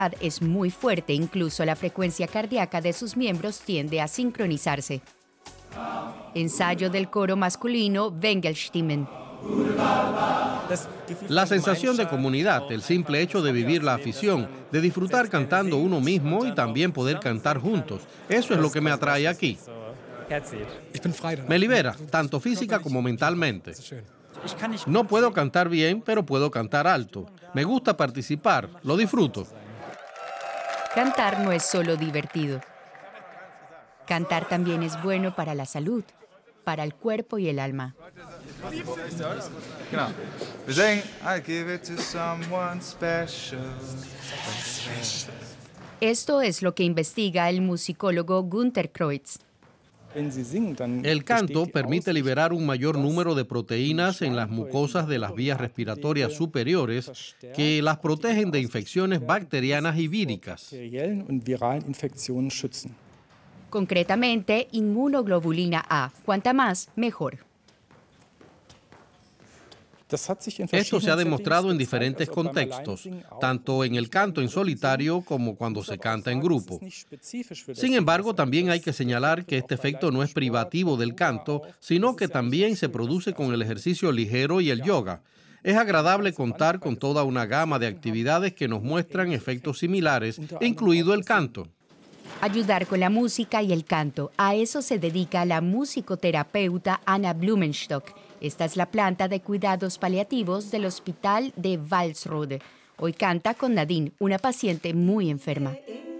es muy fuerte, incluso la frecuencia cardíaca de sus miembros tiende a sincronizarse. Ensayo del coro masculino Wengelstimmen. La sensación de comunidad, el simple hecho de vivir la afición, de disfrutar cantando uno mismo y también poder cantar juntos, eso es lo que me atrae aquí. Me libera, tanto física como mentalmente. No puedo cantar bien, pero puedo cantar alto. Me gusta participar, lo disfruto. Cantar no es solo divertido. Cantar también es bueno para la salud, para el cuerpo y el alma. Esto es lo que investiga el musicólogo Günter Kreutz. El canto permite liberar un mayor número de proteínas en las mucosas de las vías respiratorias superiores que las protegen de infecciones bacterianas y víricas. Concretamente, inmunoglobulina A. Cuanta más, mejor. Esto se ha demostrado en diferentes contextos, tanto en el canto en solitario como cuando se canta en grupo. Sin embargo, también hay que señalar que este efecto no es privativo del canto, sino que también se produce con el ejercicio ligero y el yoga. Es agradable contar con toda una gama de actividades que nos muestran efectos similares, incluido el canto. Ayudar con la música y el canto. A eso se dedica la musicoterapeuta Anna Blumenstock. Esta es la planta de cuidados paliativos del hospital de Walsrode. Hoy canta con Nadine, una paciente muy enferma.